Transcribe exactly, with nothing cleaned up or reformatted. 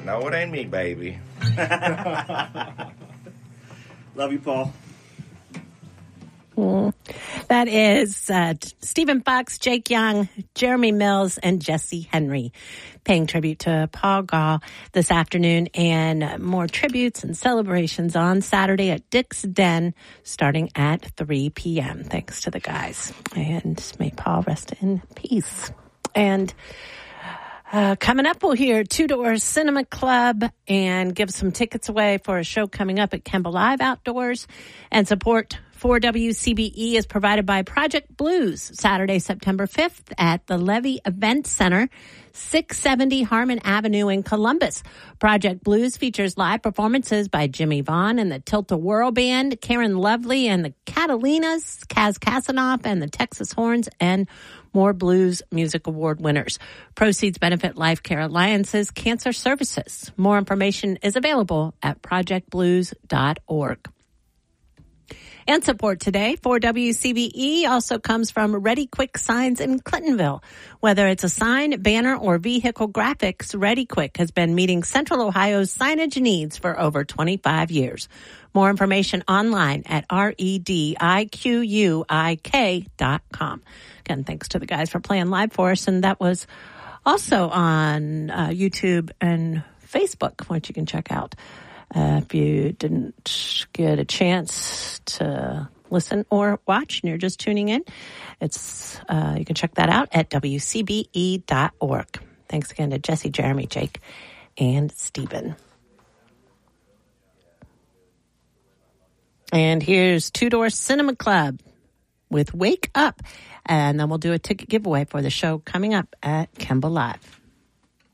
No, it ain't me, baby. Love you, Paul. Mm. That is uh, Stephen Fox, Jake Young, Jeremy Mills, and Jesse Henry paying tribute to Paul Gall this afternoon, and more tributes and celebrations on Saturday at Dick's Den starting at three p.m. Thanks to the guys. And may Paul rest in peace. And Uh, coming up, we'll hear Two Doors Cinema Club and give some tickets away for a show coming up at Kemba Live Outdoors. And support for W C B E is provided by Project Blues, Saturday, September fifth at the Levy Event Center, six seventy Harmon Avenue in Columbus. Project Blues features live performances by Jimmy Vaughn and the Tilt-A-Whirl Band, Karen Lovely and the Catalinas, Kaz Kasanoff and the Texas Horns, and more Blues Music Award winners. Proceeds benefit Life Care Alliance's Cancer Services. More information is available at project blues dot org. And support today for W C B E also comes from Ready Quick Signs in Clintonville. Whether it's a sign, banner, or vehicle graphics, Ready Quick has been meeting Central Ohio's signage needs for over twenty-five years. More information online at rediquick dot com. Again, thanks to the guys for playing live for us. And that was also on uh, YouTube and Facebook, which you can check out. Uh, if you didn't get a chance to listen or watch and you're just tuning in, it's uh, you can check that out at w c b e dot org. Thanks again to Jesse, Jeremy, Jake, and Stephen. And here's Two Door Cinema Club with Wake Up. And then we'll do a ticket giveaway for the show coming up at Kemba Live.